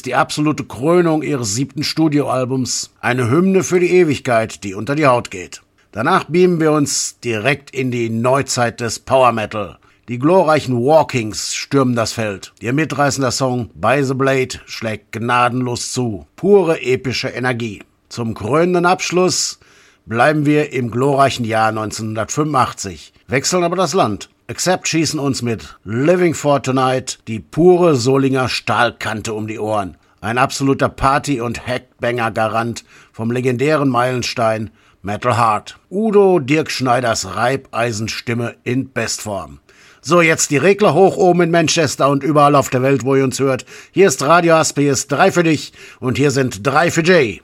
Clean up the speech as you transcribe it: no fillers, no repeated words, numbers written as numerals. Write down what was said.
ist die absolute Krönung ihres 7. Studioalbums, eine Hymne für die Ewigkeit, die unter die Haut geht. Danach beamen wir uns direkt in die Neuzeit des Power Metal. Die glorreichen Walkings stürmen das Feld. Ihr mitreißender Song By the Blade schlägt gnadenlos zu. Pure epische Energie. Zum krönenden Abschluss bleiben wir im glorreichen Jahr 1985, wechseln aber das Land. Accept schießen uns mit Living for Tonight die pure Solinger Stahlkante um die Ohren. Ein absoluter Party- und Headbanger-Garant vom legendären Meilenstein Metal Heart. Udo Dirk Schneiders Reibeisenstimme in Bestform. So, jetzt die Regler hoch oben in Manchester und überall auf der Welt, wo ihr uns hört. Hier ist Radio Aspies 3 für dich und hier sind 3 für Jay.